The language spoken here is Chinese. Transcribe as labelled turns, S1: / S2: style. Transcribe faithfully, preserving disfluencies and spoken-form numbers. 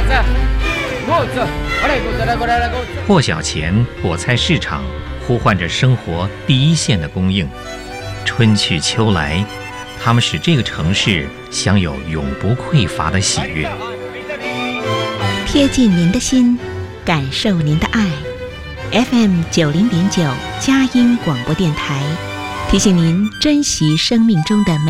S1: 破晓前，果菜市场呼唤着生活第一线的供应。春去秋来，它们使这个城市享有永不匮乏的喜悦。
S2: 贴近您的心，感受您的爱。F M 九零点九佳音广播电台，提醒您珍惜生命中的每